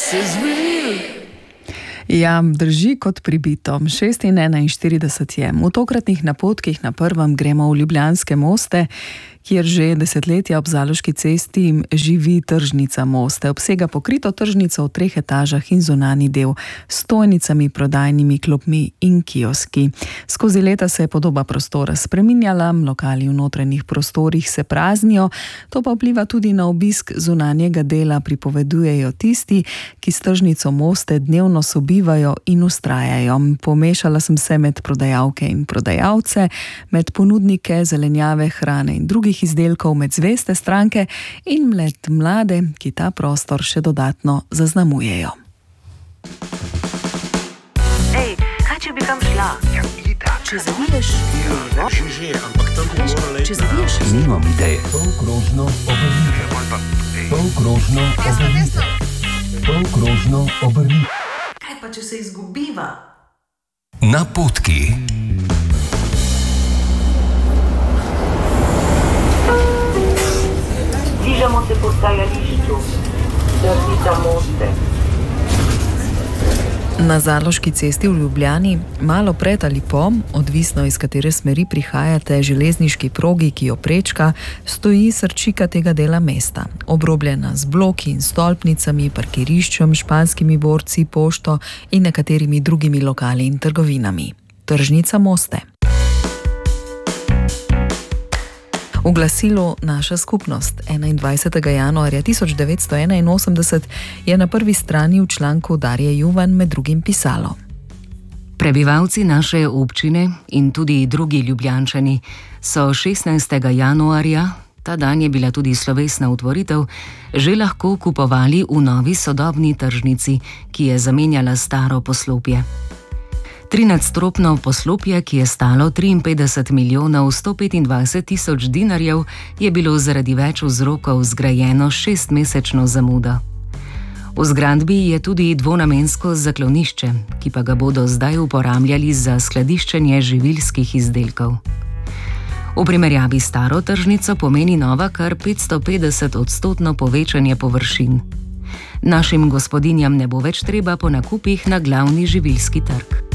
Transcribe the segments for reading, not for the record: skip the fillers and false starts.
Ja, drži kot pribito. 6:41 je. V tokratnih napotkih na prvem gremo v Ljubljanske Moste, kjer že desetletja ob Zaloški cesti živi tržnica Moste. Obsega pokrito tržnico v 3 etažah in zunanji del s stojnicami, prodajnimi klopmi in kioski. Skozi leta se je podoba prostora spreminjala, lokali v notranjih prostorih se praznijo, to pa vpliva tudi na obisk zunanjega dela, pripovedujejo tisti, ki s tržnico Moste dnevno sobivajo in vztrajajo. Pomešala sem se med prodajalke in prodajalce, med ponudnike zelenjave, hrane in drugih izdelkov, med zveste stranke in med mlade, ki ta prostor še dodatno zaznamujejo. Ej, kaj če bi tam šla? Ja, itak. Če zavidiš, Že, ampak tam bi morala če zavidiš, Nimam ideje. Polkrožno obrnite. Polkrožno obrnite. Polkrožno obrnite. kaj pa če se izgubiva? Napotki. Bližamo se postajališču, tržnica Moste. Na Zaloški cesti v Ljubljani, malo pred ali po, odvisno iz katere smeri prihajate, železniški progi, ki jo prečka, stoji srčika tega dela mesta. Obrobljena z bloki in stolpnicami, parkiriščem, španskimi borci, pošto in nekaterimi drugimi lokali in trgovinami. Tržnica Moste. V glasilu Naša skupnost 21. januarja 1981 je na prvi strani v članku Darje Juvan med drugim pisalo: Prebivalci naše občine in tudi drugi Ljubljančani so 16. januarja, ta dan je bila tudi slovesna otvoritev, že lahko kupovali v novi sodobni tržnici, ki je zamenjala staro poslopje. 13-stropno poslopje, ki je stalo 53 milijonov 125 tisoč dinarjev, je bilo zaradi več vzrokov zgrajeno 6-mesečno zamudo. V zgradbi je tudi dvonamensko zaklonišče, ki pa ga bodo zdaj uporabljali za skladiščenje živilskih izdelkov. V primerjavi s staro tržnico pomeni nova kar 550-odstotno povečanje površin. Našim gospodinjam ne bo več treba po nakupih na glavni živilski trg.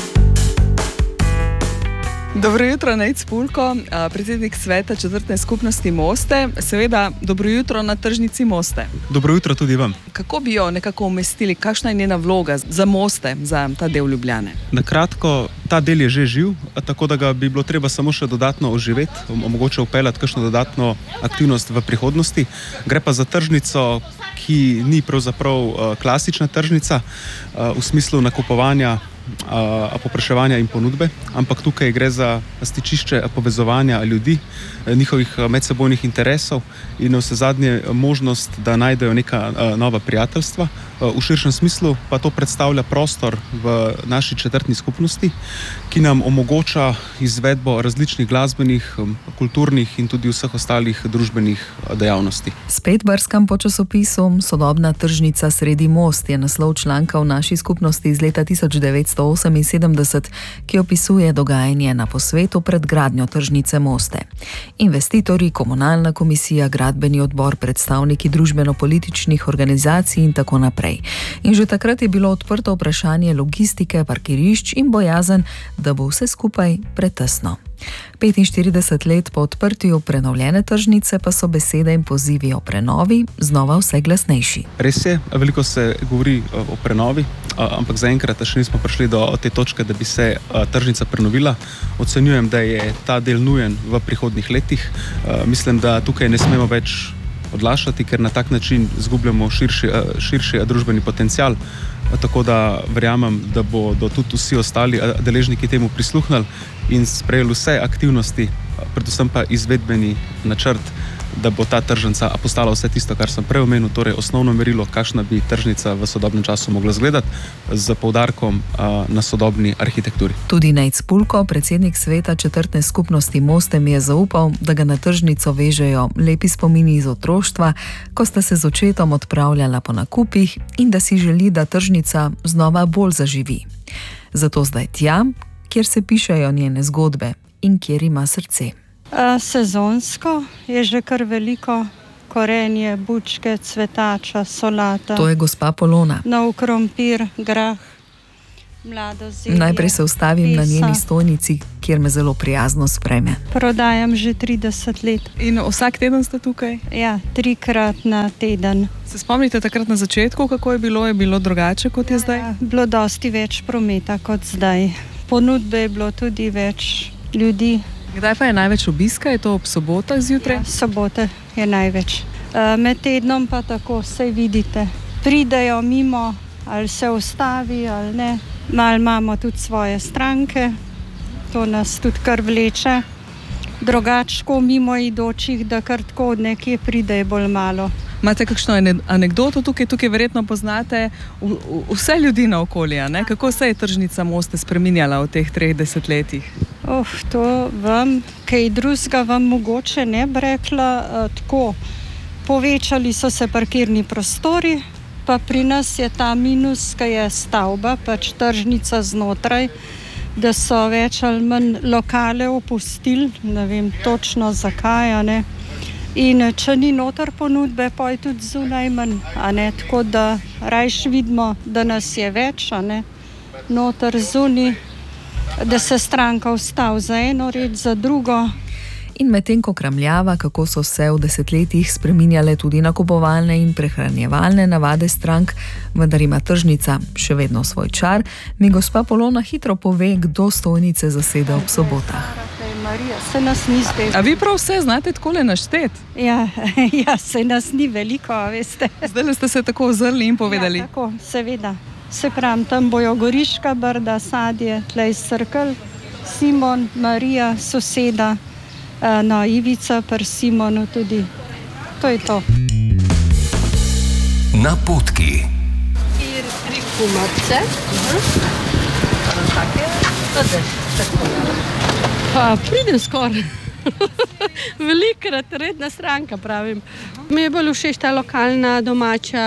Dobro jutro, Nejc Pulko, predsednik sveta četrtne skupnosti Moste. Seveda, dobro jutro na tržnici Moste. Dobro jutro tudi vam. Kako bi jo nekako umestili, kakšna je njena vloga za Moste, za ta del Ljubljane? Na kratko, ta del je že živ, tako da ga bi bilo treba samo še dodatno oživeti, mogoče upeljati kakšno dodatno aktivnost v prihodnosti. Gre pa za tržnico, ki ni pravzaprav klasična tržnica v smislu nakupovanja, povpraševanja in ponudbe, ampak tukaj gre za stičišče povezovanja ljudi, njihovih medsebojnih interesov in vsezadnje možnost, da najdejo neka nova prijateljstva. V širšem smislu pa to predstavlja prostor v naši četrtni skupnosti, ki nam omogoča izvedbo različnih glasbenih, kulturnih in tudi vseh ostalih družbenih dejavnosti. Spet brskam po časopisu Sodobna tržnica sredi Most je naslov članka v naši skupnosti iz leta 1978, ki opisuje dogajanje na posvetu pred gradnjo tržnice Moste. Investitorji, komunalna komisija, gradbeni odbor, predstavniki družbeno-političnih organizacij in tako naprej. In že takrat je bilo odprto vprašanje logistike, parkirišč in bojazen, da bo vse skupaj pretesno. 45 let po odprtju prenovljene tržnice pa so besede in pozivi o prenovi znova vse glasnejši. Res je, veliko se govori o prenovi, ampak zaenkrat še nismo prišli do te točke, da bi se tržnica prenovila. Ocenjujem, da je ta del nujen v prihodnjih letih. Mislim, da tukaj ne smemo več odlašati, ker na tak način izgubljamo širši družbeni potencial. Tako da verjamem, da bodo tudi vsi ostali deležniki temu prisluhnili in sprejeli vse aktivnosti, predvsem pa izvedbeni načrt, da bo ta tržnica postala vse tisto, kar sem prej omenil, torej osnovno merilo, kakšna bi tržnica v sodobnem času mogla izgledati, z poudarkom na sodobni arhitekturi. Tudi Nejc Pulko, predsednik sveta četrtne skupnosti Moste, mi je zaupal, da ga na tržnico vežejo lepi spomini iz otroštva, ko sta se z očetom odpravljala po nakupih in da si želi, da tržnica znova bolj zaživi. Zato zdaj tja, kjer se pišejo njene zgodbe in kjer ima srce. Sezonsko je že kar veliko korenje, bučke, cvetača, solata. To je gospa Polona. Nov krompir, grah, mlado zelje. Najprej se ustavim na pesa. njeni stojnici, kjer me zelo prijazno sprejme. Prodajam že 30 let. In vsak teden ste tukaj? Ja, 3-krat na teden. Se spomnite takrat na začetku, kako je bilo? Je bilo drugače, kot je zdaj? Ja, bilo dosti več prometa kot zdaj. Ponudbe je bilo tudi več ljudi. Kdaj pa je največ obiska? Je to ob sobotah zjutraj? Ja, sobote je največ. Med tednom pa tako, saj vidite. Pridejo mimo, ali se ustavi, ali ne. Malo imamo tudi svoje stranke, to nas tudi kar vleče. Drugačko mimo idočih, da kar tako nekje pride bolj malo. Imate kakšno anekdoto tukaj? Tukaj verjetno poznate vse ljudi na okolje, ne? Kako se je tržnica Moste spreminjala v teh 30 letih? To vam, kaj drugega vam mogoče ne bi rekla tako. Povečali so se parkirni prostori, pa pri nas je ta minus, ki je stavba, pač tržnica znotraj, da so več ali manj lokale opustili, ne vem točno zakaj, a ne. In če ni noter ponudbe, pa je tudi zunaj manj, a ne. Tako da rajš vidimo, da nas je več, a ne. Noter zunaj, da se stranka ustavi za eno reč, za drugo. In medtem ko kramljava, kako so se v desetletjih spreminjale tudi nakupovalne in prehranjevalne navade strank, vendar ima tržnica še vedno svoj čar, mi gospa Polona hitro pove, kdo stojnice zasede ob sobotah. Se nas ni zdaj. A vi prav vse znate takole našteti? Ja, se nas ni veliko, veste. Zdaj ste se tako ozrli in povedali. Ja, tako, seveda. Se pravim, tam bojo Goriška Brda, Sadje, tlej Srkel, Simon, Marija, soseda, Ivica pri Simonu tudi. To je to. Napotki. 4 kumarice. Pa pridem skoraj. Velikrat, redna stranka, pravim. Mi je bolj všeč ta lokalna domača,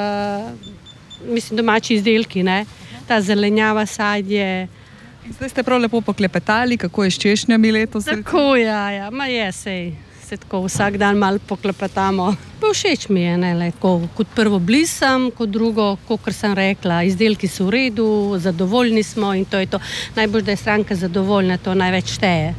domači izdelki, ne? Ta zelenjava, sadje. Zdaj ste prav lepo poklepetali, kako je s češnjami letos. Tako, ja, ma je, se tako vsak dan malo poklepetamo. Pa všeč mi je, ne, kot prvo blisam, kot drugo, kakor sem rekla, izdelki so v redu, zadovoljni smo in to je to. Najbolj, da je stranka zadovoljna, to največ šteje.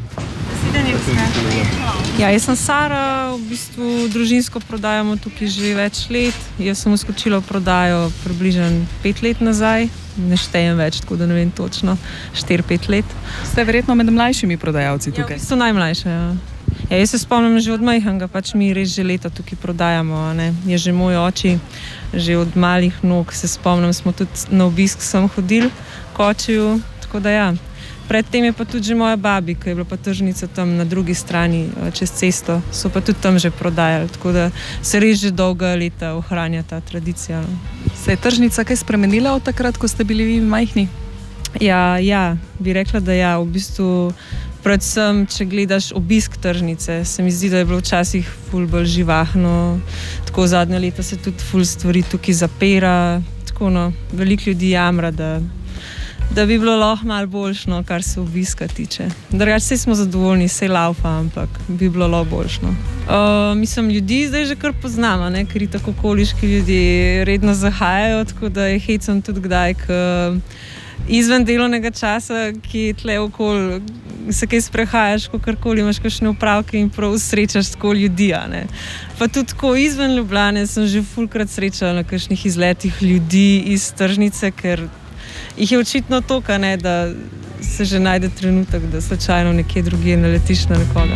Ja, jaz sem Sara, v bistvu družinsko prodajamo tukaj že več let. Jaz sem vskočila v prodajo približno 5 let nazaj. Ne štejem več, tako da ne vem točno, 4-5 let. Ste verjetno med mlajšimi prodajalci tukaj? Ja, so najmlajše, ja. Ja, jaz se spomnim že od majhnega, pač mi res že leta tukaj prodajamo, ne. Je že moj oči, že od malih nog se spomnim, smo tudi na obisk sem hodili k očiju, tako da ja. Predtem je pa tudi že moja babi, ki je bila pa tržnica tam na drugi strani, čez cesto, so pa tudi tam že prodajali, tako da se res že dolga leta ohranja ta tradicija. Se je tržnica kaj spremenila od takrat, ko ste bili vi majhni? Ja, bi rekla, da ja, v bistvu predvsem, če gledaš obisk tržnice, se mi zdi, da je bilo včasih ful bolj živahno, tako zadnje leta se tudi ful stvari tukaj zapira, tako no, veliko ljudi jamra, da bi bilo lahko malo boljšno, kar se obiska tiče. Drugače, saj smo zadovoljni, saj laufa, ampak bi bilo lahko boljšno. Ljudi zdaj že kar poznamo, ne? Ker tako okoliški ljudje redno zahajajo, tako da je hecam tudi kdaj, izven delovnega časa, ki tle okoli se kaj sprehajaš, kakorkoli imaš kakšne opravke in prav srečaš tako ljudi, ne. Pa tudi tako izven Ljubljane sem že fulkrat srečala na kakšnih izletih ljudi iz tržnice, ker jih je očitno toliko, ne, da se že najde trenutek, da slučajno nekje drugje naletiš na nekoga.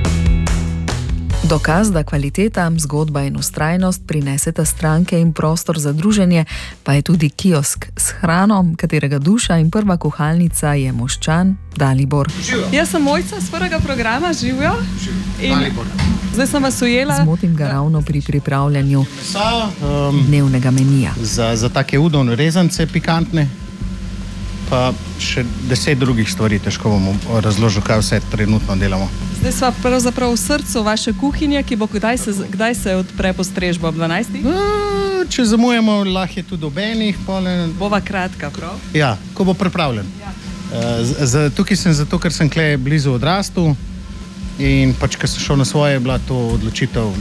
Dokaz, da kvaliteta, zgodba in vztrajnost prineseta stranke in prostor za druženje, pa je tudi kiosk s hrano, katerega duša in prva kuhalnica je Moščan Dalibor. Jaz sem Mojca z prvega programa, živijo. Dalibor. Zdaj sem vas ujela. Zmotim ga ravno pri pripravljanju dnevnega menija. Za take udon rezance pikantne, pa še 10 drugih stvari, težko bom razložil, kaj vse trenutno delamo. Zdaj sva pravzaprav v srcu vaše kuhinje, ki bo kdaj se odpre postrežba ob 12? Če zamujemo, lahko je tudi ob enih. Bova kratka, prav? Ja, ko bo pripravljen. Ja. Tukaj sem zato, ker sem tukaj blizu odrastu in pač, ker sem šel na svoje, je bila to odločitev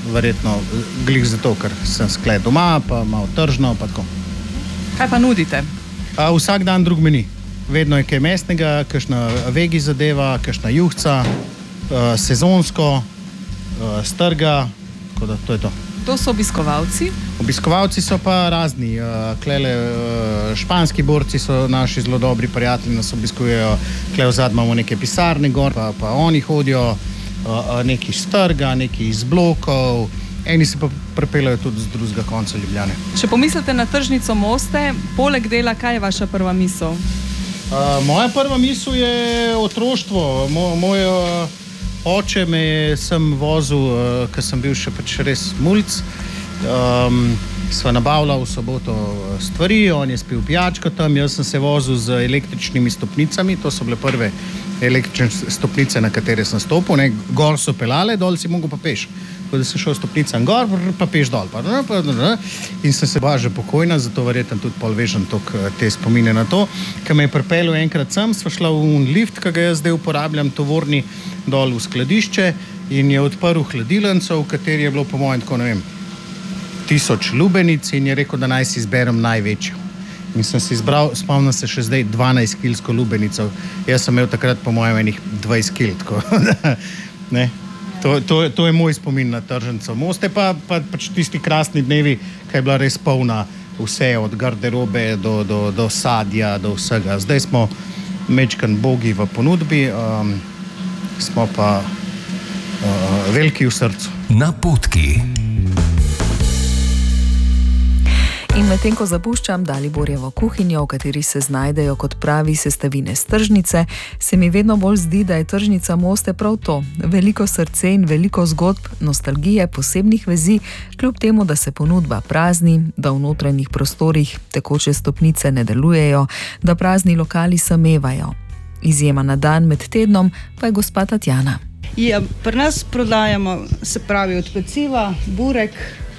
verjetno glih zato, ker sem skled doma, pa malo tržno, pa tako. Kaj pa nudite? Vsak dan drug meni. Vedno je kaj mesnega, kakšna vegi zadeva, kakšna juhca, sezonsko, strga, tako da to je to. To so obiskovalci? Obiskovalci so pa razni. Španski borci so naši zelo dobri prijatelji, nas obiskujejo. Klej vzad imamo neke pisarne gor, pa oni hodijo, neki iz trga, neki iz blokov. Eni se pa pripeljajo tudi z drugega konca Ljubljane. Če pomislite na tržnico Moste, poleg dela, kaj je vaša prva misel? Moja prva misel je otroštvo. Moj oče me je sem vozil, ker sem bil še pač res mulc. Sva nabavila v soboto stvari, on je spil pijačko tam, jaz sem se vozil z električnimi stopnicami, to so bile prve električne stopnice, na katere sem stopil, ne? Gor so pelale, dol si mogel pa peš. Tako da sem šel stopnicam gor, pa peš dol. In sem se bila že pokojna, zato verjetno tudi pol vežem te spomine na to. Ker me je pripeljal enkrat sem, sva šla v lift, ki ga jaz zdaj uporabljam, tovorni, dol v skladišče in je odprl hladilnico, v kateri je bilo po mojem tako, ne vem, 1000 lubenic in je rekel, da naj si izberem največjo. In sem si izbral, spomnim se še zdaj, 12-kilsko lubenico. Jaz sem imel takrat po mojem enih 20 kil, tako da, ne. To je moj spomin na tržnico Moste, pa pač tisti krasni dnevi, ki je bila res polna vse, od garderobe do sadja, do vsega. Zdaj smo mečkan bogi v ponudbi, smo pa veliki v srcu. Napotki. In medtem ko zapuščam Daliborjevo kuhinjo, v kateri se znajdejo kot pravi sestavine s tržnice, se mi vedno bolj zdi, da je tržnica Moste prav to. Veliko srce in veliko zgodb, nostalgije, posebnih vezi, kljub temu, da se ponudba prazni, da v notranjih prostorih tekoče stopnice ne delujejo, da prazni lokali samevajo. Izjema na dan med tednom pa je gospa Tatjana. Ja, pri nas prodajamo, se pravi, od peciva, burek,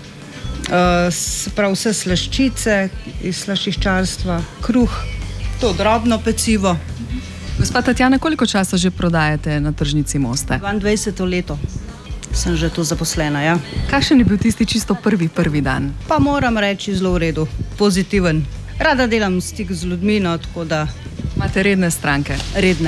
se pravi vse slaščice iz slaščičarstva, kruh, to drobno pecivo. Gospa Tatjana, koliko časa že prodajate na tržnici Moste? 22 leto sem že tu zaposlena, ja. Kakšen je bil tisti čisto prvi dan? Pa moram reči zelo v redu, pozitiven. Rada delam stik z ljudmi, no, tako da... Imate redne stranke? Redne.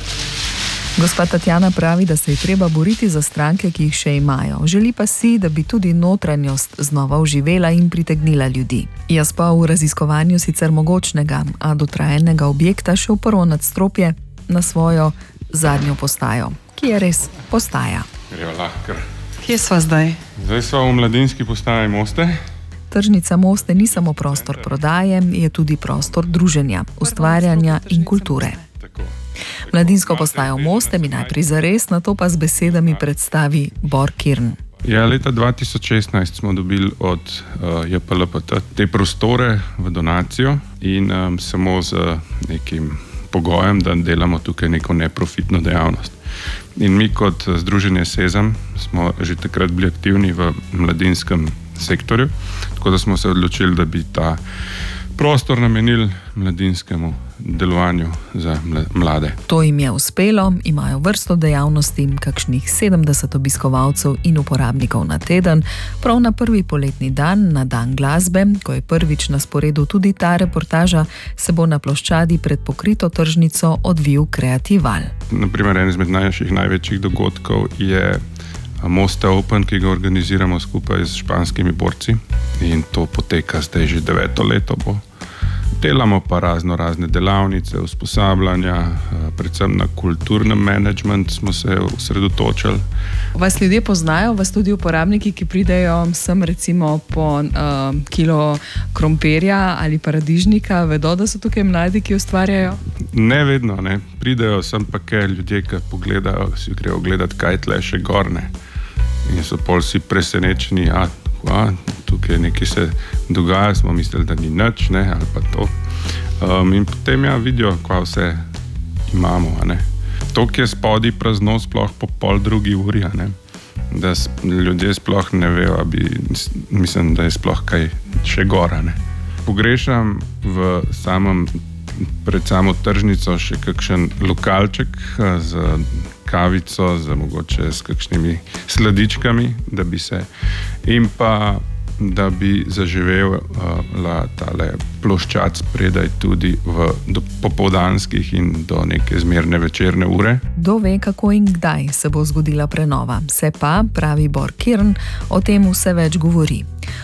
Gospa Tatjana pravi, da se je treba boriti za stranke, ki jih še imajo. Želi pa si, da bi tudi notranjost znova oživela in pritegnila ljudi. Jaz pa v raziskovanju sicer mogočnega, a dotrajenega objekta še v prvo nadstropje na svojo zadnjo postajo, ki je res postaja. Kje sva zdaj? Zdaj sva v mladinski postaji Moste. Tržnica Moste ni samo prostor prodaje, je tudi prostor druženja, ustvarjanja in kulture. Mladinsko postajo Moste mi najprej zares, nato pa z besedami predstavi Bor Kirn. Ja, leta 2016 smo dobili od JPLPT te prostore v donacijo in samo z nekim pogojem, da delamo tukaj neko neprofitno dejavnost. In mi kot Združenje Sezam smo že takrat bili aktivni v mladinskem sektorju, tako da smo se odločili, da bi ta prostor namenili mladinskemu delovanju za mlade. To jim je uspelo, imajo vrsto dejavnosti, kakšnih 70 obiskovalcev in uporabnikov na teden. Prav na prvi poletni dan, na dan glasbe, ko je prvič na sporedu tudi ta reportaža, se bo na ploščadi pred pokrito tržnico odvil kreatival. Naprimer, en izmed naših največjih dogodkov je Moste Open, ki ga organiziramo skupaj s španskimi borci in to poteka zdaj že 9. leto bo. Delamo pa razne delavnice, usposabljanja, predvsem na kulturnem menedžment smo se osredotočili. Vas ljudje poznajo, vas tudi uporabniki, ki pridejo sem recimo po kilo krompirja ali paradižnika, vedo, da so tukaj mladi, ki ustvarjajo? Ne vedno, ne. Pridejo sem pa kaj ljudje, ki pogledajo, si grejo gledati, kaj tle še gorne. In so pol si presenečeni, tukaj nekaj se dogaja, smo mislili, da ni nič, ne, ali pa to. In potem vidijo, kva vse imamo, ne. To, ki je spodaj prazno, sploh po 1:30, ne, da ljudje sploh ne vejo, mislim, da je sploh kaj še gora, ne. Pogrešam v samem pred samo tržnico še kakšen lokalček z kavico, mogoče s kakšnimi sladičkami, in pa da bi zaživela tale ploščad spredaj tudi do popoldanskih in do neke zmerne večerne ure. Kdo ve, kako in kdaj se bo zgodila prenova. Se pa, pravi Bor Kirn, o tem vse več govori.